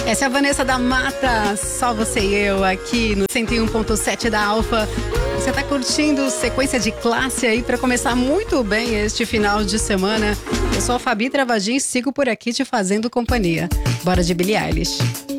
Essa é a Vanessa da Mata, só você e eu aqui no 101.7 da Alfa. Você tá curtindo sequência de classe aí para começar muito bem este final de semana. Eu sou a Fabi Travagin e sigo por aqui te fazendo companhia. Bora de Billie Eilish.